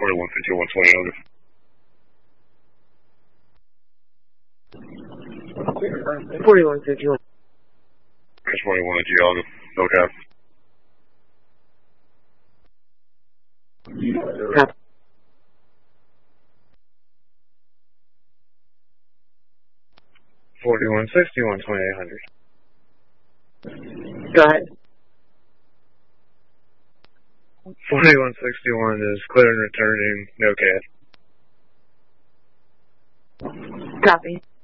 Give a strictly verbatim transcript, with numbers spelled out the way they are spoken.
forty-one fifty-one twenty over. forty-one fifty-one. Chris forty-one at Geauga. No cap. Cap. forty-one sixty-one twenty-eight hundred. Go ahead. forty-one sixty-one is clear and returning. No cap. Copy.